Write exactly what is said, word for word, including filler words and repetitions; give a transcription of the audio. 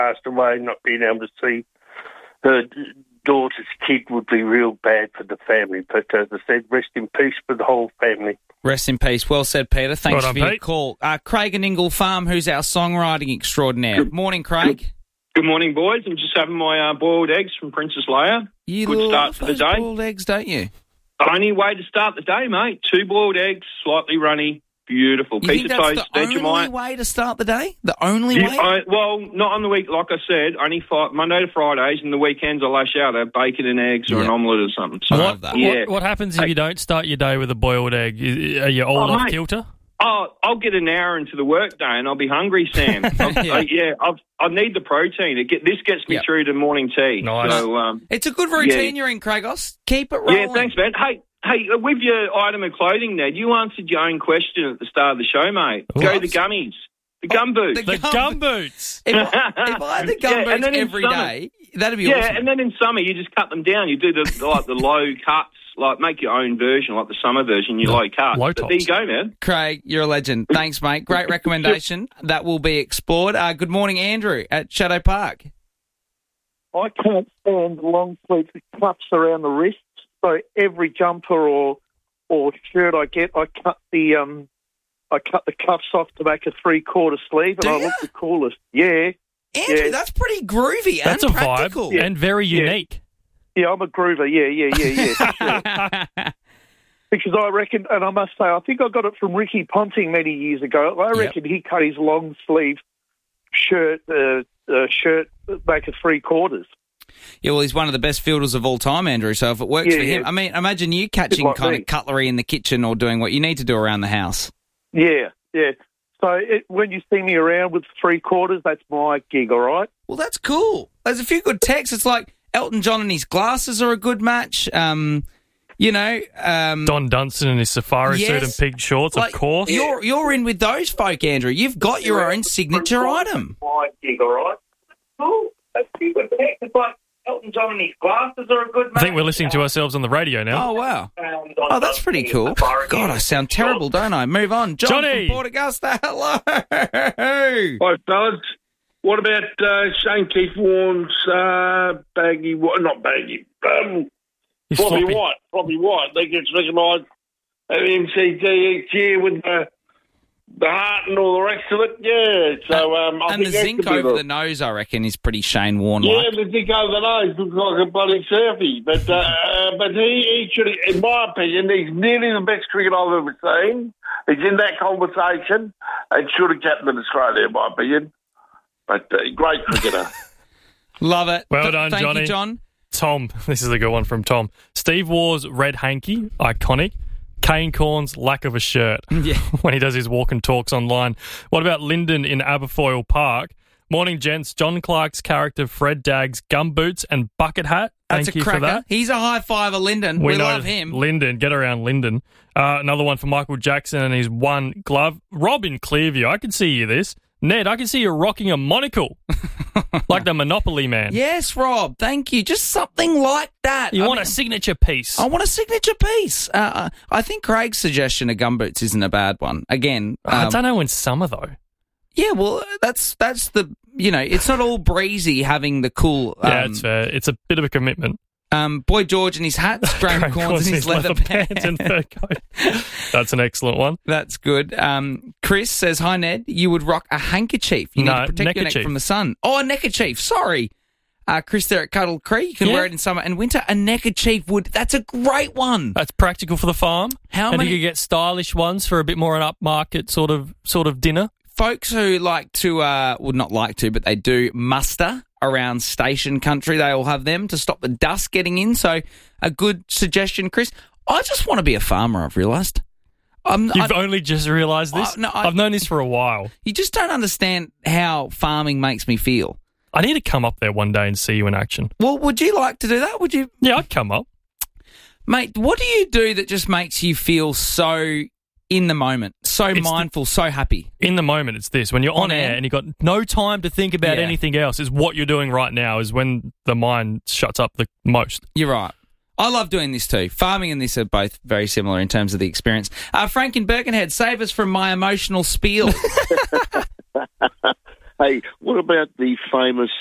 passed away, not being able to see her daughter's kid would be real bad for the family. But as I said, rest in peace for the whole family. Rest in peace. Well said, Peter. Thanks Well done, for your Pete. call. Uh, Craig and Ingle Farm, who's our songwriting extraordinaire. Good. Morning, Craig. Good morning, boys. I'm just having my uh, boiled eggs from Princess Leia. You Good start love to the those day. boiled eggs, don't you? Only way to start the day, mate. Two boiled eggs, slightly runny, beautiful. You Piece think of that's toast, the only Vegemite. way to start the day? The only You- way? I, well, not on the week, like I said. Only five, Monday to Fridays, and the weekends I lash out. I have bacon and eggs or Yeah. an omelette or something. So, I love that. Yeah. What, what happens if you don't start your day with a boiled egg? Is- Are you all Oh, off mate. kilter? Oh, I'll get an hour into the workday and I'll be hungry, Sam. I'll, Yeah. I, yeah, I've, I need the protein. It get, this gets me Yep. through to morning tea. Nice. So, um, It's a good routine you're in, Craigos. Keep it rolling. yeah, thanks, man. Hey, hey, with your item of clothing, Ned, you answered your own question at the start of the show, mate. Go What? the gummies, the gum boots. the The Gum- gum boots. If I, if I had the gum Yeah, and boots then in every summer- day, that'd be yeah, awesome. and then in summer you just cut them down. You do the like the low cuts, like make your own version, like the summer version. You low cut. Low But there you tops. go, man. Craig, you're a legend. Thanks, mate. Great recommendation. That will be explored. Uh, good morning, Andrew at Shadow Park. I can't stand long sleeves with cuffs around the wrists. So every jumper or or shirt I get, I cut the um, I cut the cuffs off to make a three quarter sleeve, and Do I ya? look the coolest. Yeah, Andrew, Yeah. that's pretty groovy That's a and practical. vibe and very Yeah. unique. yeah, I'm a groover. Yeah, yeah, yeah, yeah. for sure. Because I reckon, and I must say, I think I got it from Ricky Ponting many years ago. I reckon he cut his long sleeve shirt uh, uh, shirt make a three quarters. Yeah, well, he's one of the best fielders of all time, Andrew, so if it works Yeah, for him... yeah. I mean, imagine you catching like kind me. of cutlery in the kitchen or doing what you need to do around the house. Yeah, yeah. So it, when you see me around with three quarters, that's my gig, all right? Well, that's cool. There's a few good texts. It's like Elton John and his glasses are a good match. Um, you know... Um, Don Dunstan in his safari suit Yes. and pig shorts, like, of course. You're, you're in with those folk, Andrew. You've got your own signature item. My gig, all right? Cool. That's pretty good. It's like Elton John and his glasses are a good I match. think we're listening to ourselves on the radio now. Oh, wow. And Oh, that's pretty cool. God, I sound terrible, don't I? Move on. John Johnny. from Port Augusta, hello. Hi, fellas. What about uh, Shane Keith Warren's uh, baggy, what? Not baggy, um, He's floppy floppy. white, floppy white. They get recognised at M C G each year with the the heart and all the rest of it. Yeah, so um, I And the think that zinc could be over the, the nose, I reckon, is pretty Shane Warne yeah, like. the zinc over the nose looks like a bloody surfy. But uh, uh, but he, he should, in my opinion, he's nearly the best cricketer I've ever seen. He's in that conversation and should have captained Australia, in my opinion. But uh, great cricketer. Love it. Well Th- done, thank Johnny. you, John. Tom, this is a good one from Tom. Steve Waugh's red hanky, iconic. Kane Corn's lack of a shirt Yeah. when he does his walk and talks online. What about Lyndon in Aberfoyle Park? Morning, gents. John Clark's character Fred Dagg's gumboots and bucket hat. Thank That's you a cracker. for that. He's a high fiver, Lyndon. We, know love him. Lyndon, get around Lyndon. Uh, another one for Michael Jackson and his one glove. Rob in Clearview, I can see you this. Ned, I can see you rocking a monocle like the Monopoly man. Yes, Rob. Thank you. Just something like that. You I want mean, a signature piece. I want a signature piece. Uh, I think Craig's suggestion of gumboots isn't a bad one. Again, I um, don't know in summer, though. yeah, well, that's that's the, you know, it's not all breezy having the cool. Um, Yeah, it's fair. It's a bit of a commitment. Um, Boy George and his hats, Graham Graham Corns Corns and his leather, pants and fur coat. That's an excellent one. That's good. Um, Chris says, hi, Ned. You would rock a handkerchief. You No, need to protect your neck neckerchief. from the sun. Oh, a neckerchief. Sorry. Uh, Chris there at Cuddle Creek. You can Yeah. wear it in summer and winter. A neckerchief would. That's a great one. That's practical for the farm. How and many- you could get stylish ones for a bit more an upmarket sort of sort of dinner. Folks who like to, uh, well, not like to, but they do muster around station country. They all have them to stop the dust getting in. So a good suggestion, Chris. I just want to be a farmer, I've realised. I'm, You've I, only just realised this? Uh, no, I- I've known this for a while. you just don't understand how farming makes me feel. I need to come up there one day and see you in action. Well, would you like to do that? Would you, Yeah, I'd come up. mate? What do you do that just makes you feel so in the moment, so It's the- mindful, so happy? In the moment, it's this. When you're on, On air air? and you've got no time to think about Yeah. anything else, is what you're doing right now is when the mind shuts up the most. You're right. I love doing this too. Farming and this are both very similar in terms of the experience. Uh, Frank in Birkenhead, save us from my emotional spiel. Hey, what about the famous